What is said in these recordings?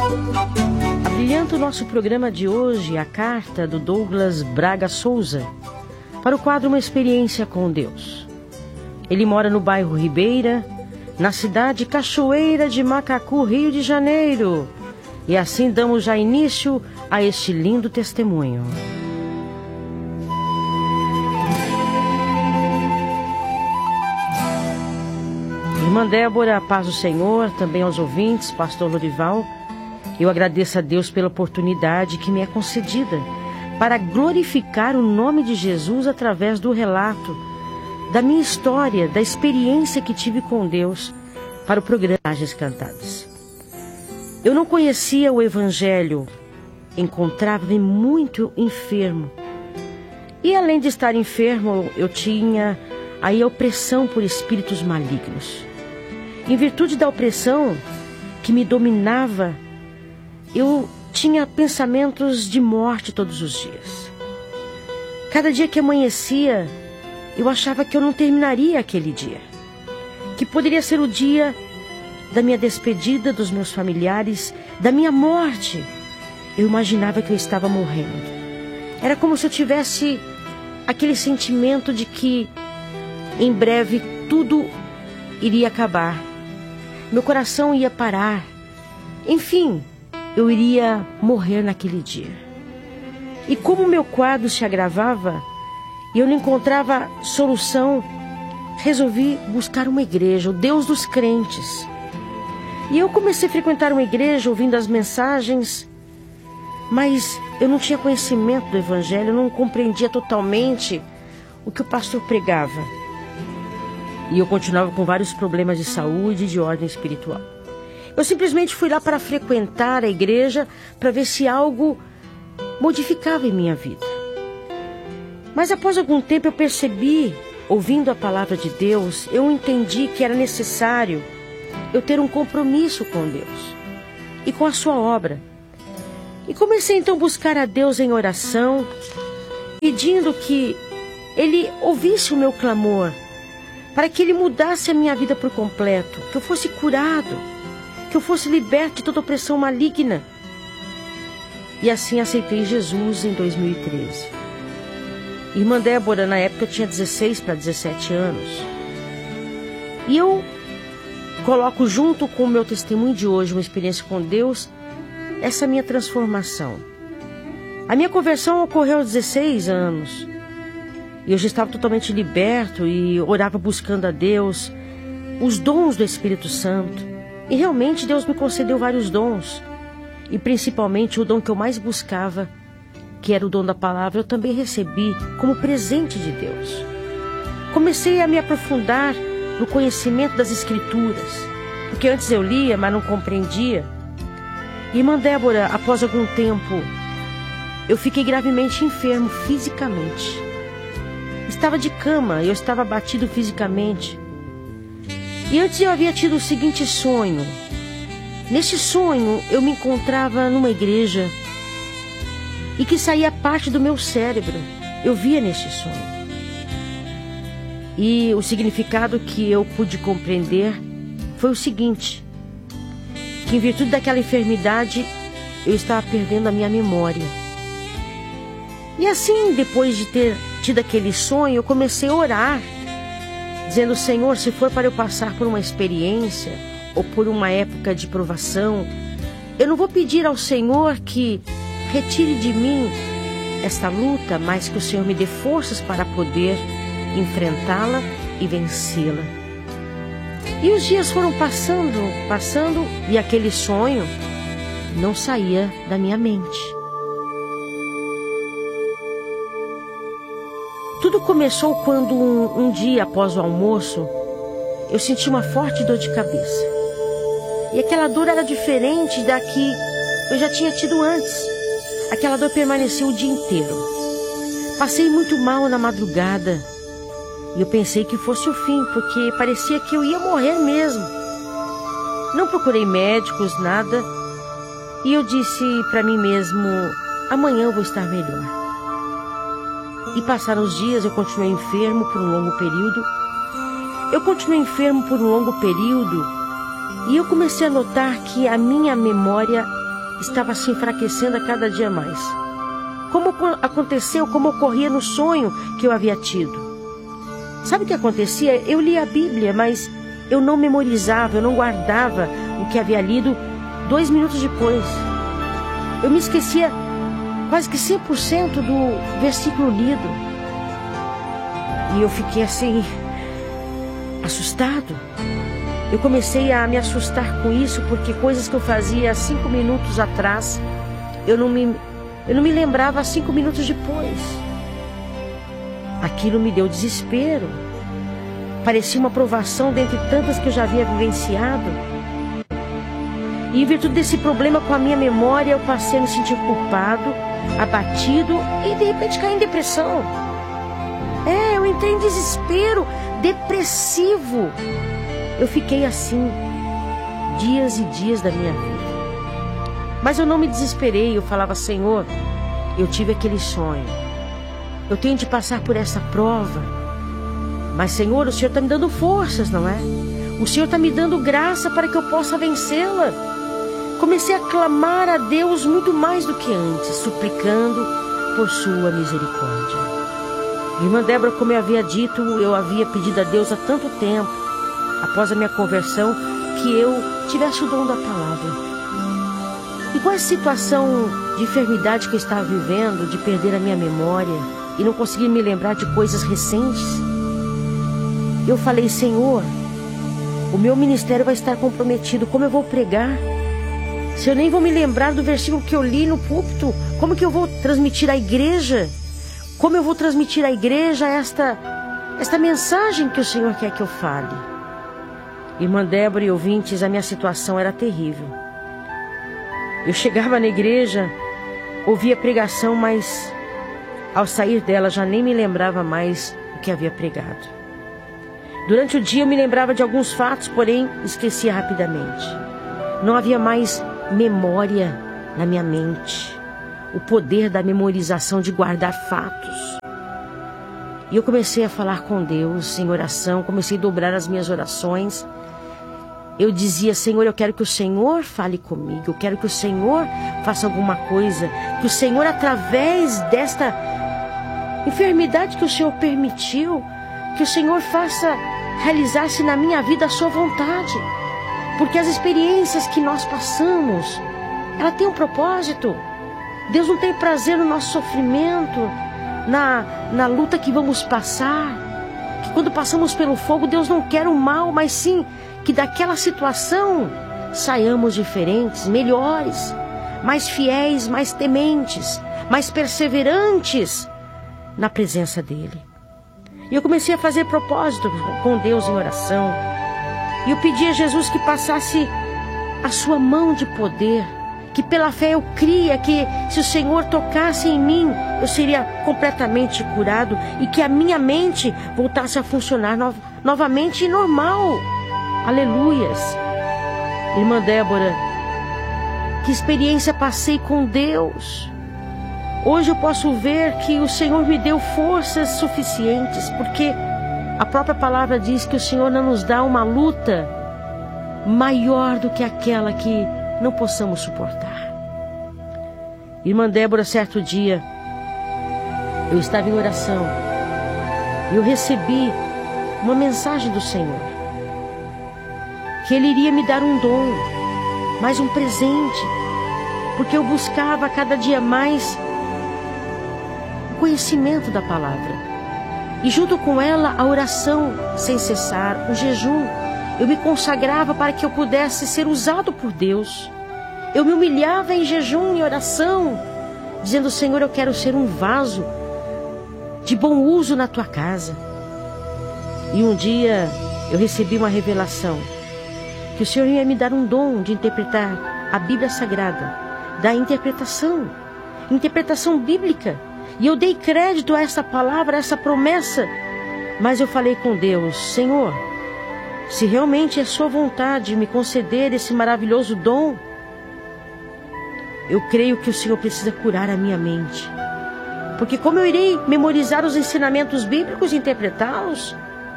Abrilhando o nosso programa de hoje, a carta do Douglas Braga Souza para o quadro Uma Experiência com Deus. Ele mora no bairro Ribeira, na cidade Cachoeira de Macacu, Rio de Janeiro. E assim damos já início a este lindo testemunho. Irmã Débora, paz do Senhor, também aos ouvintes, pastor Lorival. Eu agradeço a Deus pela oportunidade que me é concedida para glorificar o nome de Jesus através do relato da minha história, da experiência que tive com Deus para o programa Mensagens Cantadas. Eu não conhecia o Evangelho, encontrava-me muito enfermo. E além de estar enfermo, eu tinha aí a opressão por espíritos malignos. Em virtude da opressão que me dominava, eu tinha pensamentos de morte todos os dias. Cada dia que amanhecia, eu achava que eu não terminaria aquele dia, que poderia ser o dia da minha despedida dos meus familiares, da minha morte. Eu imaginava que eu estava morrendo. Era como se eu tivesse aquele sentimento de que em breve tudo iria acabar. Meu coração ia parar. Enfim, eu iria morrer naquele dia. E como meu quadro se agravava e eu não encontrava solução, resolvi buscar uma igreja, o Deus dos crentes. E eu comecei a frequentar uma igreja, ouvindo as mensagens, mas eu não tinha conhecimento do Evangelho, eu não compreendia totalmente o que o pastor pregava. E eu continuava com vários problemas de saúde e de ordem espiritual. Eu simplesmente fui lá para frequentar a igreja, para ver se algo modificava em minha vida. Mas após algum tempo eu percebi, ouvindo a palavra de Deus, eu entendi que era necessário eu ter um compromisso com Deus e com a sua obra. E comecei então a buscar a Deus em oração, pedindo que Ele ouvisse o meu clamor, para que Ele mudasse a minha vida por completo, que eu fosse curado, que eu fosse liberto de toda opressão maligna. E assim aceitei Jesus em 2013. Irmã Débora, na época, eu tinha 16 para 17 anos. E eu coloco junto com o meu testemunho de hoje, uma experiência com Deus, essa minha transformação. A minha conversão ocorreu aos 16 anos. E eu já estava totalmente liberto e orava buscando a Deus, os dons do Espírito Santo. E realmente Deus me concedeu vários dons. E principalmente o dom que eu mais buscava, que era o dom da palavra, eu também recebi como presente de Deus. Comecei a me aprofundar no conhecimento das Escrituras, porque antes eu lia, mas não compreendia. Irmã Débora, após algum tempo, eu fiquei gravemente enfermo fisicamente. Estava de cama, eu estava abatido fisicamente. E antes eu havia tido o seguinte sonho. Neste sonho eu me encontrava numa igreja e que saía parte do meu cérebro. Eu via neste sonho. E o significado que eu pude compreender foi o seguinte: que em virtude daquela enfermidade eu estava perdendo a minha memória. E assim, depois de ter tido aquele sonho, eu comecei a orar, dizendo: Senhor, se for para eu passar por uma experiência ou por uma época de provação, eu não vou pedir ao Senhor que retire de mim esta luta, mas que o Senhor me dê forças para poder enfrentá-la e vencê-la. E os dias foram passando, e aquele sonho não saía da minha mente. Tudo começou quando um dia após o almoço, eu senti uma forte dor de cabeça. E aquela dor era diferente da que eu já tinha tido antes. Aquela dor permaneceu o dia inteiro. Passei muito mal na madrugada. E eu pensei que fosse o fim, porque parecia que eu ia morrer mesmo. Não procurei médicos, nada. E eu disse para mim mesmo: amanhã eu vou estar melhor. E passaram os dias, eu continuei enfermo por um longo período. E eu comecei a notar que a minha memória estava se enfraquecendo a cada dia mais. Como aconteceu, como ocorria no sonho que eu havia tido. Sabe o que acontecia? Eu lia a Bíblia, mas eu não memorizava, eu não guardava o que havia lido 2 minutos depois. Eu me esquecia quase que 100% do versículo lido. E eu fiquei assim, assustado. Eu comecei a me assustar com isso, porque coisas que eu fazia 5 minutos atrás, eu não me lembrava 5 minutos depois. Aquilo me deu desespero. Parecia uma provação dentre tantas que eu já havia vivenciado. E em virtude desse problema com a minha memória, eu passei a me sentir culpado, abatido e de repente caí em depressão. Eu entrei em desespero, depressivo. Eu fiquei assim, dias e dias da minha vida. Mas eu não me desesperei, eu falava: Senhor, eu tive aquele sonho. Eu tenho de passar por essa prova. Mas, Senhor, o Senhor está me dando forças, não é? O Senhor está me dando graça para que eu possa vencê-la. Comecei a clamar a Deus muito mais do que antes, suplicando por sua misericórdia. Irmã Débora, como eu havia dito, eu havia pedido a Deus há tanto tempo, após a minha conversão, que eu tivesse o dom da palavra. E com essa situação de enfermidade que eu estava vivendo, de perder a minha memória e não conseguir me lembrar de coisas recentes, eu falei: Senhor, o meu ministério vai estar comprometido, como eu vou pregar? Se eu nem vou me lembrar do versículo que eu li no púlpito, como que eu vou transmitir à igreja? Como eu vou transmitir à igreja esta mensagem que o Senhor quer que eu fale? Irmã Débora e ouvintes, a minha situação era terrível. Eu chegava na igreja, ouvia a pregação, mas ao sair dela já nem me lembrava mais o que havia pregado. Durante o dia eu me lembrava de alguns fatos, porém esquecia rapidamente. Não havia mais memória na minha mente. O poder da memorização, de guardar fatos. E eu comecei a falar com Deus em oração, comecei a dobrar as minhas orações. Eu dizia: Senhor, eu quero que o Senhor fale comigo, eu quero que o Senhor faça alguma coisa, que o Senhor, através desta enfermidade que o Senhor permitiu, que o Senhor faça realizar-se na minha vida a sua vontade. Porque as experiências que nós passamos, ela tem um propósito. Deus não tem prazer no nosso sofrimento, na luta que vamos passar. Que quando passamos pelo fogo, Deus não quer o mal, mas sim que daquela situação saiamos diferentes, melhores, mais fiéis, mais tementes, mais perseverantes na presença dEle. E eu comecei a fazer propósito com Deus em oração. E eu pedi a Jesus que passasse a sua mão de poder, que pela fé eu cria que se o Senhor tocasse em mim, eu seria completamente curado e que a minha mente voltasse a funcionar novamente normal. Aleluias. Irmã Débora, que experiência passei com Deus. Hoje eu posso ver que o Senhor me deu forças suficientes, porque a própria palavra diz que o Senhor não nos dá uma luta maior do que aquela que não possamos suportar. Irmã Débora, certo dia, eu estava em oração e eu recebi uma mensagem do Senhor, que Ele iria me dar um dom, mais um presente, porque eu buscava a cada dia mais o conhecimento da palavra, e junto com ela a oração sem cessar, o jejum. Eu me consagrava para que eu pudesse ser usado por Deus. Eu me humilhava em jejum e oração, dizendo: Senhor, eu quero ser um vaso de bom uso na tua casa. E um dia eu recebi uma revelação, que o Senhor ia me dar um dom de interpretar a Bíblia Sagrada, da interpretação bíblica. E eu dei crédito a essa palavra, a essa promessa. Mas eu falei com Deus: Senhor, se realmente é sua vontade me conceder esse maravilhoso dom, eu creio que o Senhor precisa curar a minha mente. Porque como eu irei memorizar os ensinamentos bíblicos e interpretá-los?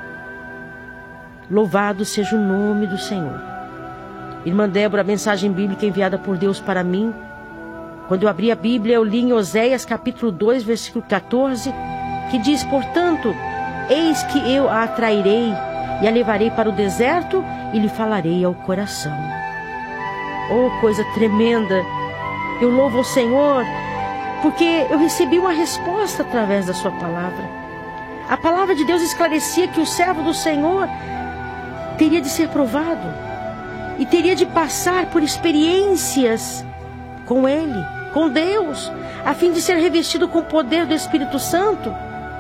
Louvado seja o nome do Senhor. Irmã Débora, a mensagem bíblica enviada por Deus para mim Quando eu abri a Bíblia, eu li em Oséias capítulo 2, versículo 14, que diz: portanto, eis que eu a atrairei e a levarei para o deserto e lhe falarei ao coração. Oh, coisa tremenda! Eu louvo o Senhor, porque eu recebi uma resposta através da sua palavra. A palavra de Deus esclarecia que o servo do Senhor teria de ser provado e teria de passar por experiências com Ele, com Deus, a fim de ser revestido com o poder do Espírito Santo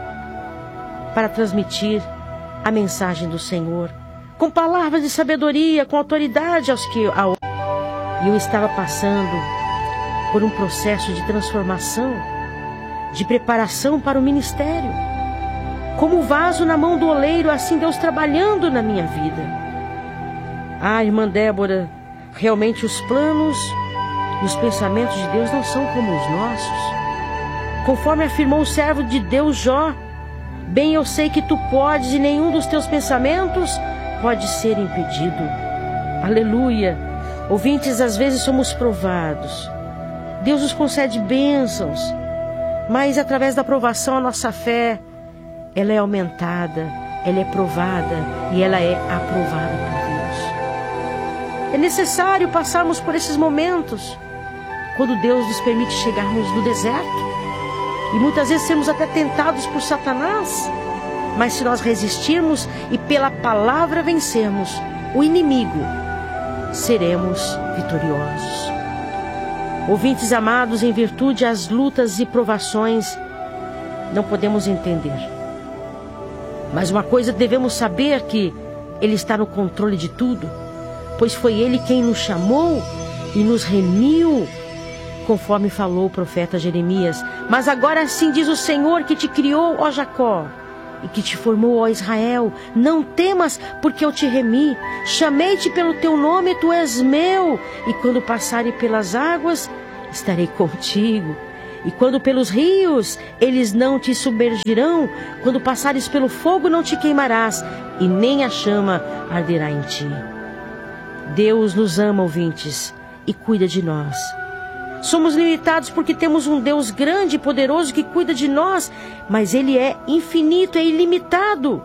para transmitir a mensagem do Senhor, com palavras de sabedoria, com autoridade aos que a ouvem. E eu estava passando por um processo de transformação, de preparação para o ministério. Como vaso na mão do oleiro, assim Deus trabalhando na minha vida. Ah, irmã Débora, realmente os planos e os pensamentos de Deus não são como os nossos. Conforme afirmou o servo de Deus Jó: bem eu sei que tu podes e nenhum dos teus pensamentos pode ser impedido. Aleluia! Ouvintes, às vezes somos provados. Deus nos concede bênçãos, mas através da provação a nossa fé, ela é aumentada, ela é provada e ela é aprovada por Deus. É necessário passarmos por esses momentos, quando Deus nos permite chegarmos no deserto, e muitas vezes sermos até tentados por Satanás, mas se nós resistirmos e pela palavra vencermos o inimigo, seremos vitoriosos. Ouvintes amados, em virtude às lutas e provações, não podemos entender. Mas uma coisa devemos saber, que Ele está no controle de tudo, pois foi Ele quem nos chamou e nos remiu, conforme falou o profeta Jeremias. Mas agora assim diz o Senhor que te criou, ó Jacó, e que te formou, ó Israel: não temas, porque eu te remi, chamei-te pelo teu nome, tu és meu, e quando passares pelas águas, estarei contigo, e quando pelos rios, eles não te submergirão, quando passares pelo fogo, não te queimarás, e nem a chama arderá em ti. Deus nos ama, ouvintes, e cuida de nós. Somos limitados porque temos um Deus grande e poderoso que cuida de nós, mas Ele é infinito, é ilimitado.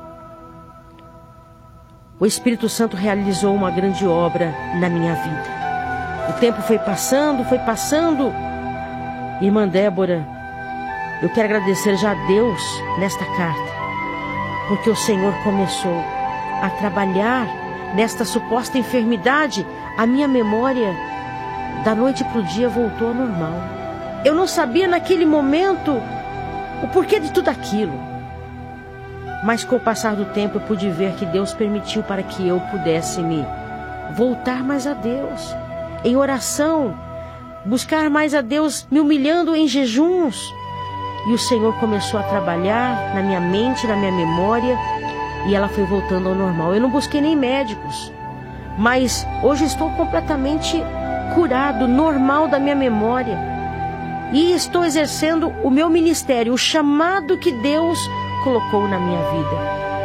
O Espírito Santo realizou uma grande obra na minha vida. O tempo foi passando, foi passando. Irmã Débora, eu quero agradecer já a Deus nesta carta, porque o Senhor começou a trabalhar nesta suposta enfermidade. A minha memória da noite para o dia voltou ao normal. Eu não sabia naquele momento o porquê de tudo aquilo, mas com o passar do tempo eu pude ver que Deus permitiu para que eu pudesse me voltar mais a Deus, em oração, buscar mais a Deus, me humilhando em jejuns. E o Senhor começou a trabalhar na minha mente, na minha memória, e ela foi voltando ao normal. Eu não busquei nem médicos, mas hoje estou completamente curado, normal da minha memória, e estou exercendo o meu ministério, o chamado que Deus colocou na minha vida.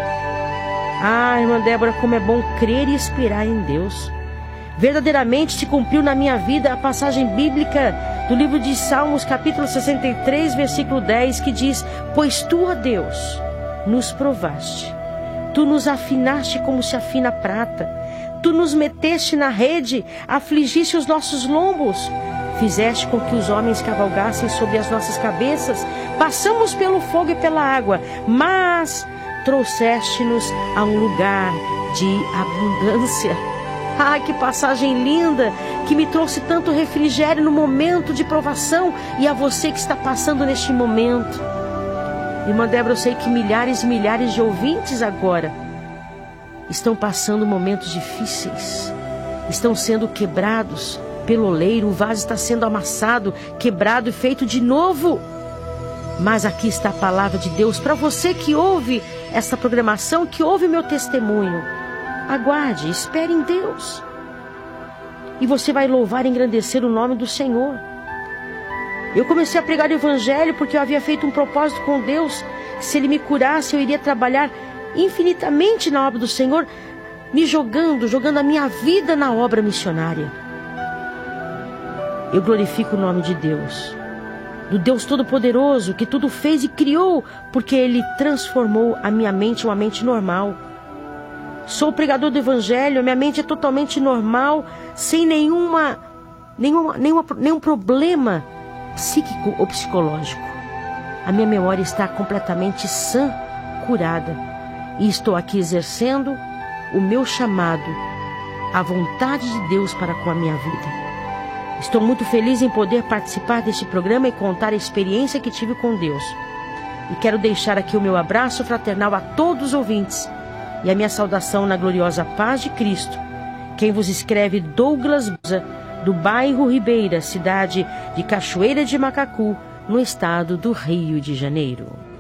Ah, irmã Débora, como é bom crer e esperar em Deus. Verdadeiramente se cumpriu na minha vida a passagem bíblica do livro de Salmos, capítulo 63, versículo 10, que diz: pois tu, ó Deus, nos provaste, tu nos afinaste como se afina a prata, tu nos meteste na rede, afligiste os nossos lombos, fizeste com que os homens cavalgassem sobre as nossas cabeças, passamos pelo fogo e pela água, mas trouxeste-nos a um lugar de abundância. Ah, que passagem linda, que me trouxe tanto refrigério no momento de provação, e a você que está passando neste momento. Irmã Débora, eu sei que milhares e milhares de ouvintes agora estão passando momentos difíceis, estão sendo quebrados pelo oleiro, o vaso está sendo amassado, quebrado e feito de novo. Mas aqui está a palavra de Deus para você que ouve essa programação, que ouve meu testemunho. Aguarde, espere em Deus, e você vai louvar e engrandecer o nome do Senhor. Eu comecei a pregar o Evangelho porque eu havia feito um propósito com Deus, que se Ele me curasse, eu iria trabalhar infinitamente na obra do Senhor, me jogando a minha vida na obra missionária. eu glorifico o nome de Deus, do Deus Todo-Poderoso, que tudo fez e criou, porque Ele transformou a minha mente em uma mente normal. Sou pregador do Evangelho, a minha mente é totalmente normal, sem nenhum problema psíquico ou psicológico. A minha memória está completamente sã, curada, e estou aqui exercendo o meu chamado, a vontade de Deus para com a minha vida. Estou muito feliz em poder participar deste programa e contar a experiência que tive com Deus. E quero deixar aqui o meu abraço fraternal a todos os ouvintes e a minha saudação na gloriosa paz de Cristo. Quem vos escreve, Douglas Buza, do bairro Ribeira, cidade de Cachoeira de Macacu, no estado do Rio de Janeiro.